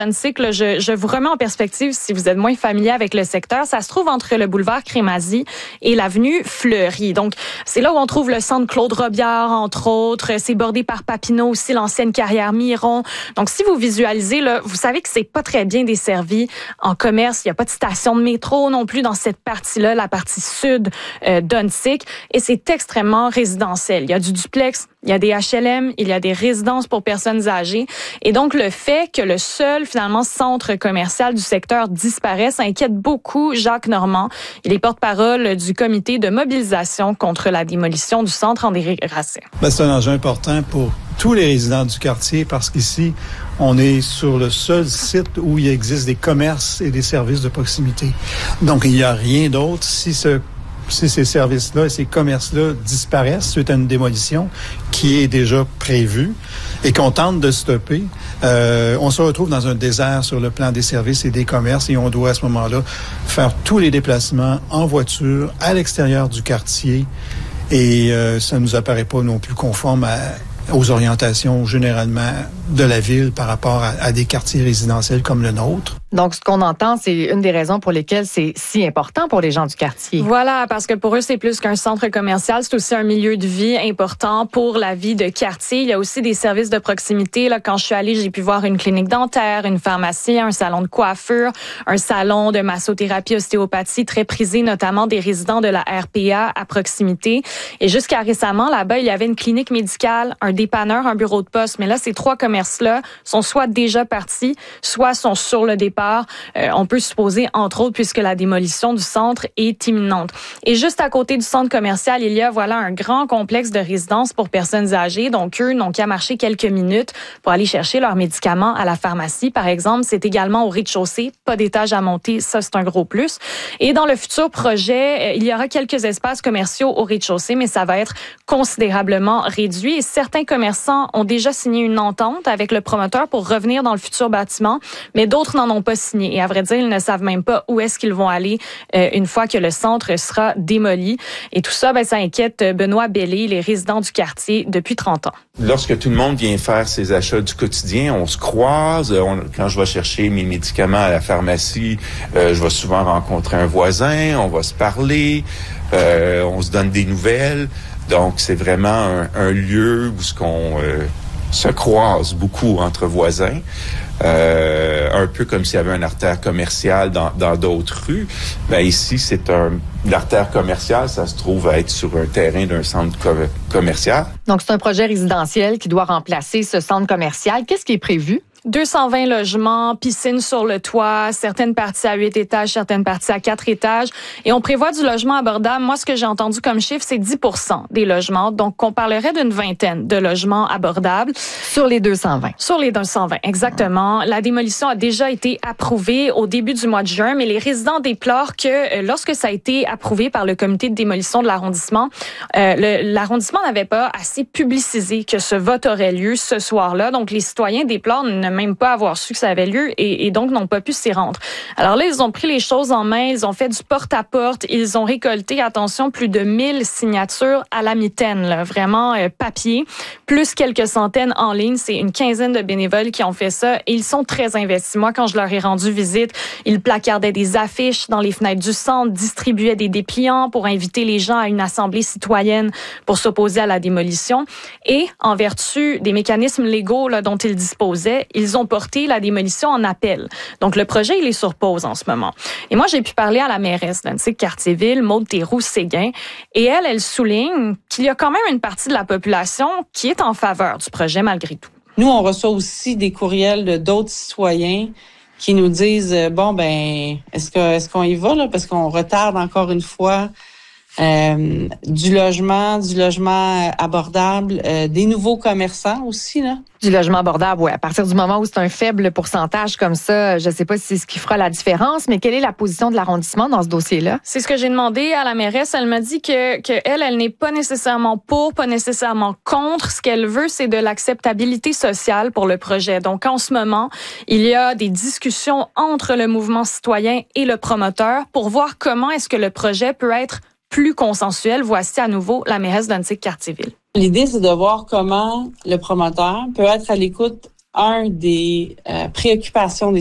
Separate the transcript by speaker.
Speaker 1: Cycle, je vous remets en perspective si vous êtes moins familier avec le secteur. Ça se trouve entre le boulevard Crémazie et l'avenue Fleury. Donc, c'est là où on trouve le centre Claude Robillard, entre autres. C'est bordé par Papineau aussi, l'ancienne carrière Miron. Donc, si vous visualisez, là, vous savez que c'est pas très bien desservi en commerce. Il n'y a pas de station de métro non plus dans cette partie-là, la partie sud d'Huntzic. Et c'est extrêmement résidentiel. Il y a du duplex, il y a des HLM, il y a des résidences pour personnes âgées. Et donc, le fait que le seul, finalement, centre commercial du secteur disparaît, ça inquiète beaucoup Jacques Normand. Il est porte-parole du comité de mobilisation contre la démolition du centre André Grasset.
Speaker 2: C'est un enjeu important pour tous les résidents du quartier parce qu'ici, on est sur le seul site où il existe des commerces et des services de proximité. Donc, il n'y a rien d'autre si ces services-là et ces commerces-là disparaissent suite à une démolition qui est déjà prévue et qu'on tente de stopper, on se retrouve dans un désert sur le plan des services et des commerces et on doit à ce moment-là faire tous les déplacements en voiture à l'extérieur du quartier et ça ne nous apparaît pas non plus conforme aux orientations généralement de la ville par rapport à des quartiers résidentiels comme le nôtre.
Speaker 3: Donc, ce qu'on entend, c'est une des raisons pour lesquelles c'est si important pour les gens du quartier.
Speaker 1: Voilà, parce que pour eux, c'est plus qu'un centre commercial, c'est aussi un milieu de vie important pour la vie de quartier. Il y a aussi des services de proximité. Là, quand je suis allée, j'ai pu voir une clinique dentaire, une pharmacie, un salon de coiffure, un salon de massothérapie, ostéopathie, très prisé, notamment des résidents de la RPA à proximité. Et jusqu'à récemment, là-bas, il y avait une clinique médicale, un dépanneur, un bureau de poste. Mais là, ces trois commerces-là sont soit déjà partis, soit sont sur le départ. On peut supposer, entre autres, puisque la démolition du centre est imminente. Et juste à côté du centre commercial, il y a un grand complexe de résidences pour personnes âgées. Donc, eux n'ont qu'à marcher quelques minutes pour aller chercher leurs médicaments à la pharmacie, par exemple. C'est également au rez-de-chaussée, pas d'étage à monter, ça c'est un gros plus. Et dans le futur projet, il y aura quelques espaces commerciaux au rez-de-chaussée, mais ça va être considérablement réduit. Et certains commerçants ont déjà signé une entente avec le promoteur pour revenir dans le futur bâtiment, mais d'autres n'en ont pas signé. Et à vrai dire, ils ne savent même pas où est-ce qu'ils vont aller une fois que le centre sera démoli. Et tout ça, ça inquiète Benoît Bellé, les résidents du quartier, depuis 30 ans.
Speaker 4: Lorsque tout le monde vient faire ses achats du quotidien, on se croise. Quand je vais chercher mes médicaments à la pharmacie, je vais souvent rencontrer un voisin, on va se parler, on se donne des nouvelles. Donc, c'est vraiment un lieu où on se croise beaucoup entre voisins. Un peu comme s'il y avait une artère commerciale dans d'autres rues. Ici, l'artère commerciale, ça se trouve à être sur un terrain d'un centre commercial.
Speaker 3: Donc, c'est un projet résidentiel qui doit remplacer ce centre commercial. Qu'est-ce qui est prévu?
Speaker 1: 220 logements, piscine sur le toit, certaines parties à 8 étages, certaines parties à 4 étages. Et on prévoit du logement abordable. Moi, ce que j'ai entendu comme chiffre, c'est 10% des logements. Donc, on parlerait d'une vingtaine de logements abordables.
Speaker 3: Sur les 220.
Speaker 1: Sur les 220, exactement. La démolition a déjà été approuvée au début du mois de juin, mais les résidents déplorent que lorsque ça a été approuvé par le comité de démolition de l'arrondissement, l'arrondissement n'avait pas assez publicisé que ce vote aurait lieu ce soir-là. Donc, les citoyens déplorent ne même pas avoir su que ça avait lieu et donc n'ont pas pu s'y rendre. Alors là, ils ont pris les choses en main, ils ont fait du porte-à-porte, ils ont récolté, attention, plus de 1000 signatures à la mitaine, là, vraiment papier, plus quelques centaines en ligne. C'est une quinzaine de bénévoles qui ont fait ça et ils sont très investis. Moi, quand je leur ai rendu visite, ils placardaient des affiches dans les fenêtres du centre, distribuaient des dépliants pour inviter les gens à une assemblée citoyenne pour s'opposer à la démolition. Et en vertu des mécanismes légaux là, dont ils disposaient, ils ont porté la démolition en appel. Donc, le projet, il est sur pause en ce moment. Et moi, j'ai pu parler à la mairesse d'Huntzic-Cartierville, Maude Théroux-Séguin, et elle souligne qu'il y a quand même une partie de la population qui est en faveur du projet malgré tout.
Speaker 5: Nous, on reçoit aussi des courriels de d'autres citoyens qui nous disent, est-ce qu'on y va, là? Parce qu'on retarde encore une fois du logement abordable, des nouveaux commerçants aussi, là.
Speaker 3: Du logement abordable, oui. À partir du moment où c'est un faible pourcentage comme ça, je ne sais pas si c'est ce qui fera la différence, mais quelle est la position de l'arrondissement dans ce dossier-là?
Speaker 1: C'est ce que j'ai demandé à la mairesse. Elle m'a dit que elle n'est pas nécessairement pour, pas nécessairement contre. Ce qu'elle veut, c'est de l'acceptabilité sociale pour le projet. Donc, en ce moment, il y a des discussions entre le mouvement citoyen et le promoteur pour voir comment est-ce que le projet peut être plus consensuel. Voici à nouveau la mairesse d'Huntzic-Cartierville.
Speaker 5: L'idée, c'est de voir comment le promoteur peut être à l'écoute des préoccupations des